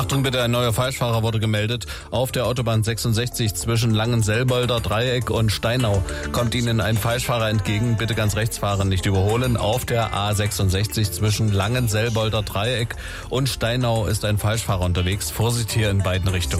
Achtung bitte, ein neuer Falschfahrer wurde gemeldet. Auf der Autobahn 66 zwischen Langenselbolder Dreieck und Steinau kommt Ihnen ein Falschfahrer entgegen. Bitte ganz rechts fahren, nicht überholen. Auf der A66 zwischen Langenselbolder Dreieck und Steinau ist ein Falschfahrer unterwegs. Vorsicht hier in beiden Richtungen.